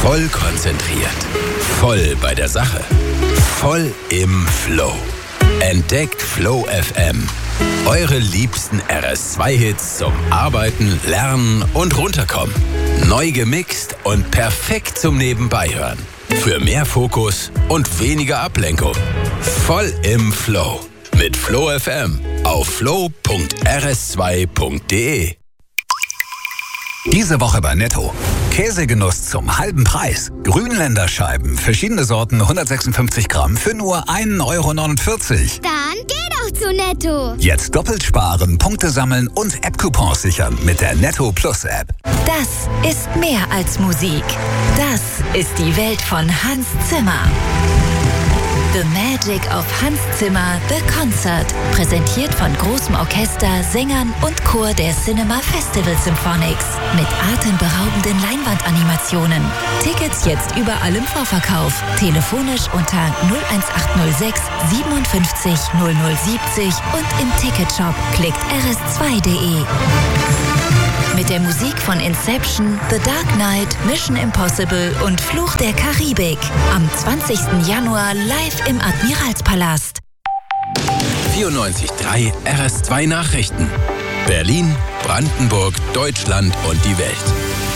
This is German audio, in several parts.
Voll konzentriert. Voll bei der Sache. Voll im Flow. Entdeckt Flow FM. Eure liebsten RS2-Hits zum Arbeiten, Lernen und Runterkommen. Neu gemixt und perfekt zum Nebenbeihören. Für mehr Fokus und weniger Ablenkung. Voll im Flow. Mit Flow FM auf flow.rs2.de. Diese Woche bei Netto. Käsegenuss zum halben Preis. Grünländerscheiben, verschiedene Sorten, 156 Gramm für nur 1,49 €. Dann geh doch zu Netto. Jetzt doppelt sparen, Punkte sammeln und App-Coupons sichern mit der Netto Plus App. Das ist mehr als Musik. Das ist die Welt von Hans Zimmer. The Magic of Hans Zimmer, The Concert. Präsentiert von großem Orchester, Sängern und Chor der Cinema Festival Symphonics. Mit atemberaubenden Leinwandanimationen. Tickets jetzt überall im Vorverkauf. Telefonisch unter 01806 57 0070 und im Ticketshop. Klickt rs2.de. Mit der Musik von Inception, The Dark Knight, Mission Impossible und Fluch der Karibik. Am 20. Januar live im Admiralspalast. 94.3 RS2 Nachrichten. Berlin, Brandenburg, Deutschland und die Welt.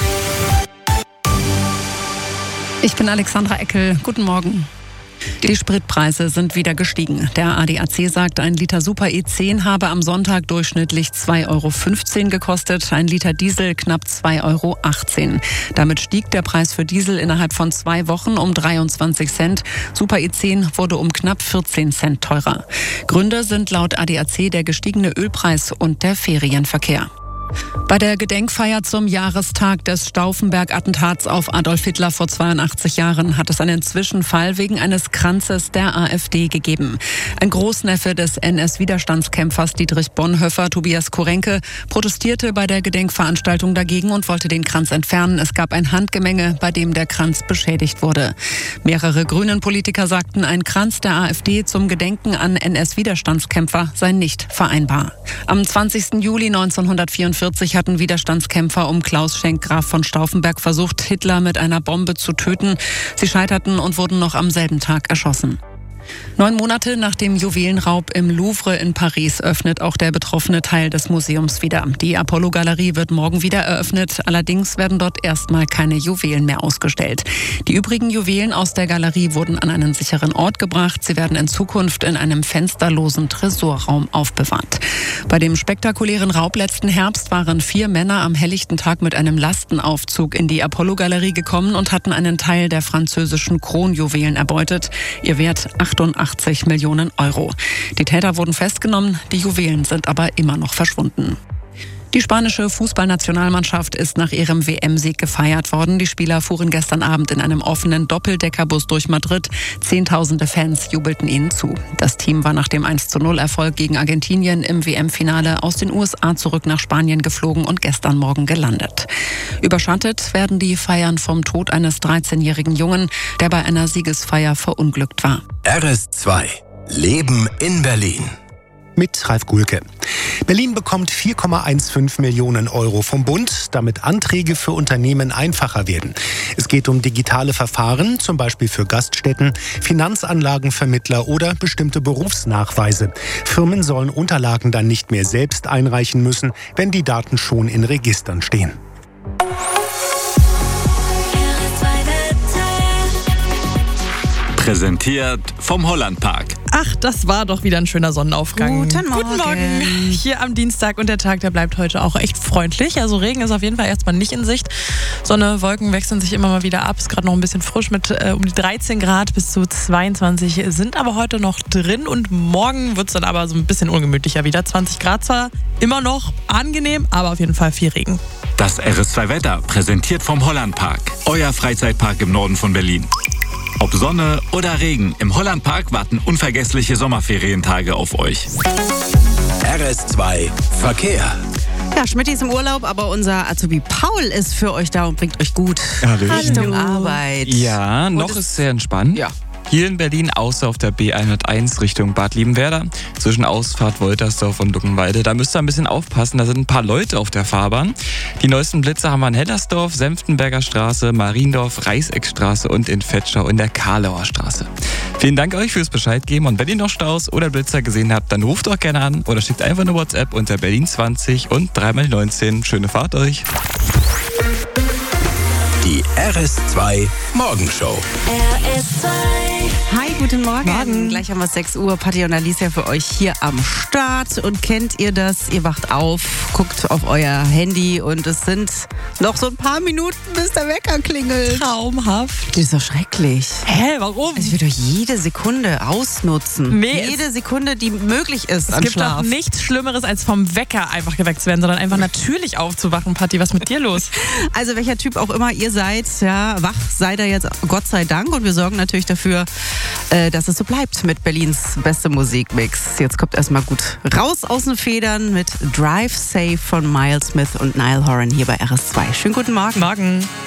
Ich bin Alexandra Eckel. Guten Morgen. Die Spritpreise sind wieder gestiegen. Der ADAC sagt, ein Liter Super E10 habe am Sonntag durchschnittlich 2,15 € gekostet, ein Liter Diesel knapp 2,18 €. Damit stieg der Preis für Diesel innerhalb von 2 Wochen um 23 Cent. Super E10 wurde um knapp 14 Cent teurer. Gründe sind laut ADAC der gestiegene Ölpreis und der Ferienverkehr. Bei der Gedenkfeier zum Jahrestag des Stauffenberg-Attentats auf Adolf Hitler vor 82 Jahren hat es einen Zwischenfall wegen eines Kranzes der AfD gegeben. Ein Großneffe des NS-Widerstandskämpfers Dietrich Bonhoeffer, Tobias Korenke, protestierte bei der Gedenkveranstaltung dagegen und wollte den Kranz entfernen. Es gab ein Handgemenge, bei dem der Kranz beschädigt wurde. Mehrere Grünen-Politiker sagten, ein Kranz der AfD zum Gedenken an NS-Widerstandskämpfer sei nicht vereinbar. Am 20. Juli 1944 hatten Widerstandskämpfer um Klaus Schenk Graf von Stauffenberg versucht, Hitler mit einer Bombe zu töten. Sie scheiterten und wurden noch am selben Tag erschossen. 9 Monate nach dem Juwelenraub im Louvre in Paris öffnet auch der betroffene Teil des Museums wieder. Die Apollo-Galerie wird morgen wieder eröffnet. Allerdings werden dort erstmal keine Juwelen mehr ausgestellt. Die übrigen Juwelen aus der Galerie wurden an einen sicheren Ort gebracht. Sie werden in Zukunft in einem fensterlosen Tresorraum aufbewahrt. Bei dem spektakulären Raub letzten Herbst waren 4 Männer am helllichten Tag mit einem Lastenaufzug in die Apollo-Galerie gekommen und hatten einen Teil der französischen Kronjuwelen erbeutet. Ihr Wert 88 Millionen €. Die Täter wurden festgenommen, die Juwelen sind aber immer noch verschwunden. Die spanische Fußballnationalmannschaft ist nach ihrem WM-Sieg gefeiert worden. Die Spieler fuhren gestern Abend in einem offenen Doppeldeckerbus durch Madrid. Zehntausende Fans jubelten ihnen zu. Das Team war nach dem 1:0-Erfolg gegen Argentinien im WM-Finale aus den USA zurück nach Spanien geflogen und gestern Morgen gelandet. Überschattet werden die Feiern vom Tod eines 13-jährigen Jungen, der bei einer Siegesfeier verunglückt war. RS2 Leben in Berlin. Mit Ralf Gulke. Berlin bekommt 4,15 Millionen € vom Bund, damit Anträge für Unternehmen einfacher werden. Es geht um digitale Verfahren, zum Beispiel für Gaststätten, Finanzanlagenvermittler oder bestimmte Berufsnachweise. Firmen sollen Unterlagen dann nicht mehr selbst einreichen müssen, wenn die Daten schon in Registern stehen. Präsentiert vom Hollandpark. Ach, das war doch wieder ein schöner Sonnenaufgang. Guten Morgen. Hier am Dienstag und der Tag, der bleibt heute auch echt freundlich. Also Regen ist auf jeden Fall erstmal nicht in Sicht. Sonne, Wolken wechseln sich immer mal wieder ab. Ist gerade noch ein bisschen frisch mit um die 13 Grad bis zu 22 sind aber heute noch drin. Und morgen wird es dann aber so ein bisschen ungemütlicher wieder. 20 Grad zwar, immer noch angenehm, aber auf jeden Fall viel Regen. Das RS2-Wetter, präsentiert vom Hollandpark. Euer Freizeitpark im Norden von Berlin. Ob Sonne oder Regen, im Hollandpark warten unvergessliche Sommerferientage auf euch. RS2 Verkehr. Ja, Schmidt ist im Urlaub, aber unser Azubi Paul ist für euch da und bringt euch gut Richtung Arbeit. Ja, noch ist sehr entspannt. Ja. Hier in Berlin außer auf der B101 Richtung Bad Liebenwerda zwischen Ausfahrt Woltersdorf und Luckenwalde. Da müsst ihr ein bisschen aufpassen, da sind ein paar Leute auf der Fahrbahn. Die neuesten Blitze haben wir in Hellersdorf, Senftenberger Straße, Mariendorf, Reißeckstraße und in Vetschau in der Karlauer Straße. Vielen Dank euch fürs Bescheid geben und wenn ihr noch Staus oder Blitzer gesehen habt, dann ruft doch gerne an oder schickt einfach eine WhatsApp unter Berlin 20 und 3x19. Schöne Fahrt euch. Die RS2 Morgenshow. RS2. Hi, guten Morgen. Gleich haben wir 6 Uhr. Patti und Alicia für euch hier am Start. Und kennt ihr das? Ihr wacht auf, guckt auf euer Handy und es sind noch so ein paar Minuten, bis der Wecker klingelt. Traumhaft. Das ist so schrecklich. Hä, warum? Ich will doch jede Sekunde ausnutzen. Nee, jede Sekunde, die möglich ist Es an gibt Schlaf. doch nichts Schlimmeres, als vom Wecker einfach geweckt zu werden, sondern einfach natürlich aufzuwachen. Patti, was ist mit dir los? Also welcher Typ auch immer ihr seid, ja, wach seid ihr jetzt, Gott sei Dank. Und wir sorgen natürlich dafür, dass es so bleibt mit Berlins beste Musikmix. Jetzt kommt erstmal gut raus aus den Federn mit Drive Safe von Miles Smith und Niall Horan hier bei RS2. Schönen guten Morgen. Morgen.